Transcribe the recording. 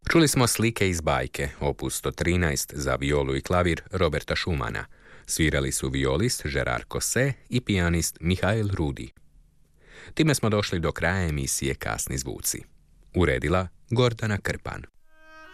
Čuli smo slike iz bajke, opus 113 za violu i klavir Roberta Schumana. Svirali su violist Gerard Cosset i pijanist Mihael Rudi. Time smo došli do kraja emisije Kasni zvuci. Uredila Gordana Krpan.